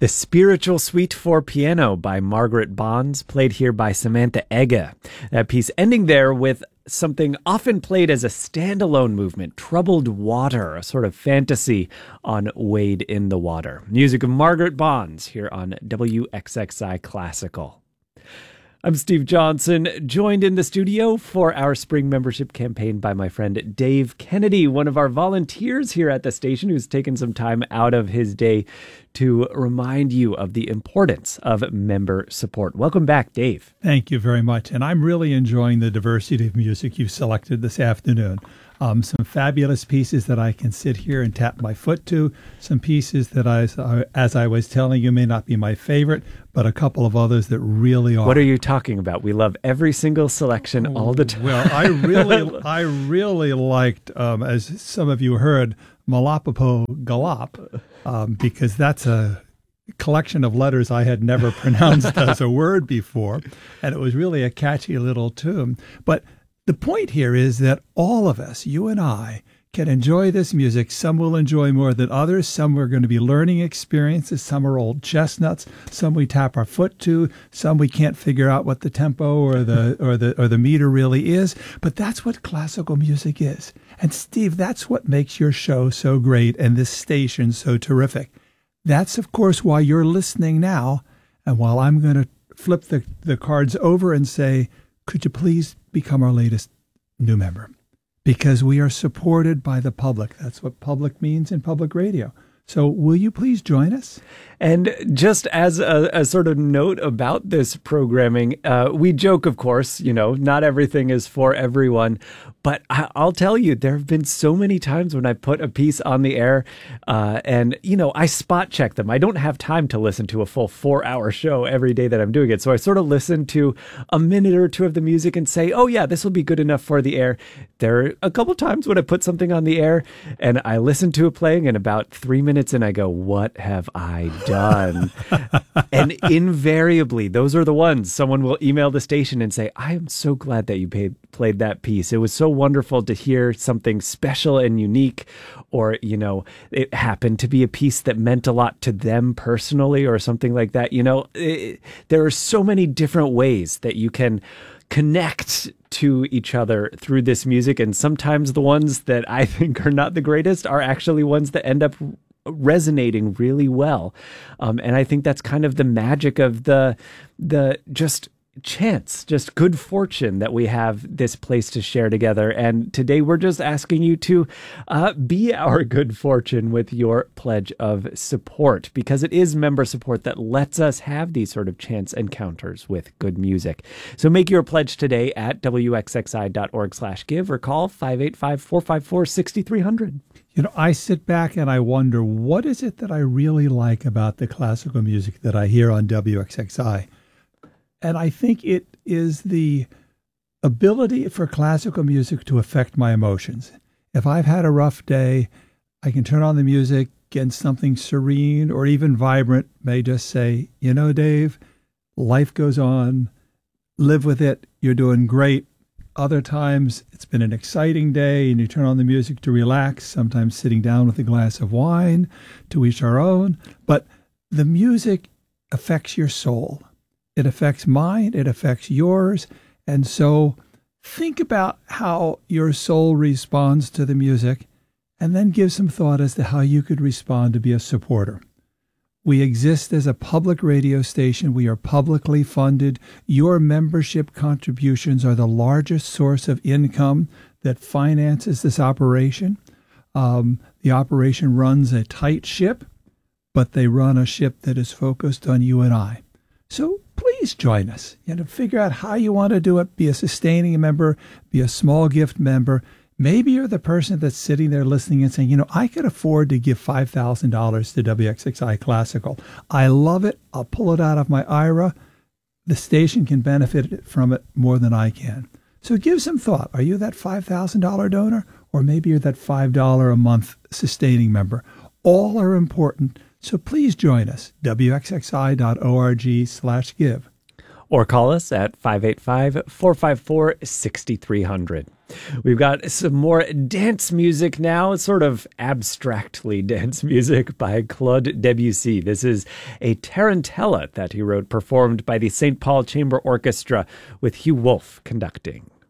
The Spiritual Suite for Piano by Margaret Bonds, played here by Samantha Ege. That piece ending there with something often played as a standalone movement, Troubled Water, a sort of fantasy on Wade in the Water. Music of Margaret Bonds here on WXXI Classical. I'm Steve Johnson, joined in the studio for our spring membership campaign by my friend Dave Kennedy, one of our volunteers here at the station who's taken some time out of his day to remind you of the importance of member support. Welcome back, Dave. Thank you very much. And I'm really enjoying the diversity of music you've selected this afternoon. Some fabulous pieces that I can sit here and tap my foot to. Some pieces that, as I was telling you, may not be my favorite, but a couple of others that really are. What are you talking about? We love every single selection all the time. Well, I really liked, as some of you heard, Malapopo Galop, because that's a collection of letters I had never pronounced as a word before, and it was really a catchy little tune. But the point here is that all of us, you and I, can enjoy this music. Some will enjoy more than others. Some are going to be learning experiences. Some are old chestnuts. Some we tap our foot to. Some we can't figure out what the tempo or the meter really is. But that's what classical music is. And Steve, that's what makes your show so great and this station so terrific. That's, of course, why you're listening now. And while I'm going to flip the cards over and say, could you please become our latest new member? Because we are supported by the public. That's what public means in public radio. So will you please join us? And just as a sort of note about this programming, we joke, of course, not everything is for everyone. But I'll tell you, there have been so many times when I put a piece on the air and, I spot check them. I don't have time to listen to a full 4-hour show every day that I'm doing it. So I sort of listen to a minute or two of the music and say, oh, yeah, this will be good enough for the air. There are a couple times when I put something on the air and I listen to it playing and about 3 minutes and I go, what have I done? And invariably, those are the ones. Someone will email the station and say, I am so glad that you played that piece. It was so wonderful to hear something special and unique, or, it happened to be a piece that meant a lot to them personally or something like that. There are so many different ways that you can connect to each other through this music. And sometimes the ones that I think are not the greatest are actually ones that end up resonating really well. And I think that's kind of the magic of the just chance, just good fortune that we have this place to share together. And today we're just asking you to be our good fortune with your pledge of support, because it is member support that lets us have these sort of chance encounters with good music. So make your pledge today at wxxi.org/give or call 585-454-6300. I sit back and I wonder, what is it that I really like about the classical music that I hear on WXXI? And I think it is the ability for classical music to affect my emotions. If I've had a rough day, I can turn on the music and something serene or even vibrant may just say, Dave, life goes on, live with it, you're doing great. Other times it's been an exciting day and you turn on the music to relax, sometimes sitting down with a glass of wine, to each our own. But the music affects your soul. It affects mine, it affects yours. And so think about how your soul responds to the music and then give some thought as to how you could respond to be a supporter. We exist as a public radio station. We are publicly funded. Your membership contributions are the largest source of income that finances this operation. The operation runs a tight ship, but they run a ship that is focused on you and I. So please join us. Figure out how you want to do it. Be a sustaining member, be a small gift member. Maybe you're the person that's sitting there listening and saying, I could afford to give $5,000 to WXXI Classical. I love it. I'll pull it out of my IRA. The station can benefit from it more than I can. So give some thought. Are you that $5,000 donor? Or maybe you're that $5 a month sustaining member. All are important. So please join us, wxxi.org/give. Or call us at 585-454-6300. We've got some more dance music now, sort of abstractly dance music by Claude Debussy. This is a tarantella that he wrote, performed by the St. Paul Chamber Orchestra with Hugh Wolf conducting.